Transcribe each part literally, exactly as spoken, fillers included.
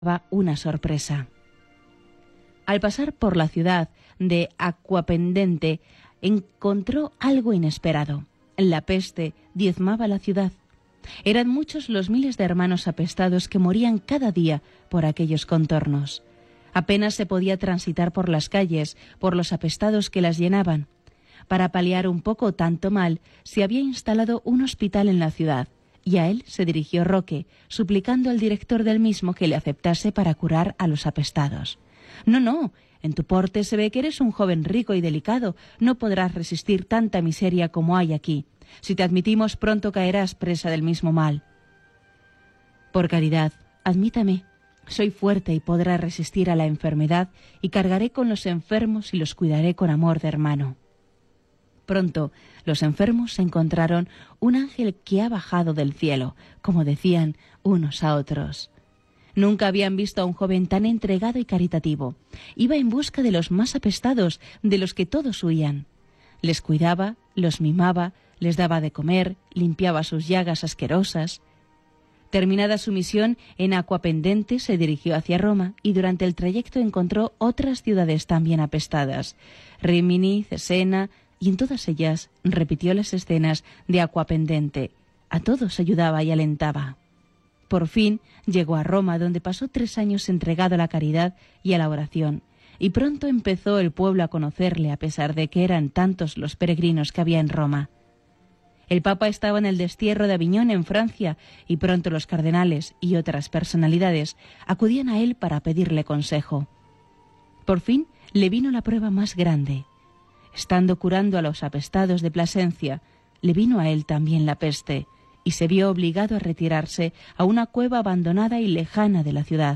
una sorpresa. Al pasar por la ciudad de Aquapendente, encontró algo inesperado. La peste diezmaba la ciudad. Eran muchos los miles de hermanos apestados que morían cada día por aquellos contornos. Apenas se podía transitar por las calles, por los apestados que las llenaban. Para paliar un poco tanto mal, se había instalado un hospital en la ciudad, y a él se dirigió Roque, suplicando al director del mismo que le aceptase para curar a los apestados. «No, no, en tu porte se ve que eres un joven rico y delicado, no podrás resistir tanta miseria como hay aquí. Si te admitimos, pronto caerás presa del mismo mal». «Por caridad, admítame. Soy fuerte y podré resistir a la enfermedad y cargaré con los enfermos y los cuidaré con amor de hermano». Pronto los enfermos encontraron un ángel que ha bajado del cielo, como decían unos a otros. Nunca habían visto a un joven tan entregado y caritativo. Iba en busca de los más apestados, de los que todos huían. Les cuidaba, los mimaba, les daba de comer, limpiaba sus llagas asquerosas. Terminada su misión en Aquapendente, se dirigió hacia Roma y durante el trayecto encontró otras ciudades también apestadas, Rímini, Cesena, y en todas ellas repitió las escenas de Aquapendente. A todos ayudaba y alentaba. Por fin llegó a Roma, donde pasó tres años entregado a la caridad y a la oración, y pronto empezó el pueblo a conocerle a pesar de que eran tantos los peregrinos que había en Roma. El Papa estaba en el destierro de Aviñón, en Francia, y pronto los cardenales y otras personalidades acudían a él para pedirle consejo. Por fin le vino la prueba más grande. Estando curando a los apestados de Plasencia, le vino a él también la peste, y se vio obligado a retirarse a una cueva abandonada y lejana de la ciudad.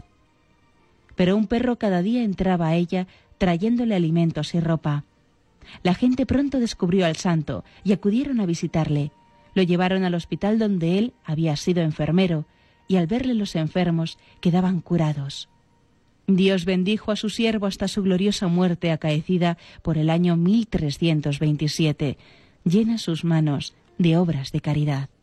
Pero un perro cada día entraba a ella trayéndole alimentos y ropa. La gente pronto descubrió al santo y acudieron a visitarle. Lo llevaron al hospital donde él había sido enfermero, y al verle los enfermos quedaban curados. Dios bendijo a su siervo hasta su gloriosa muerte acaecida por el año mil trescientos veintisiete. Llena sus manos de obras de caridad.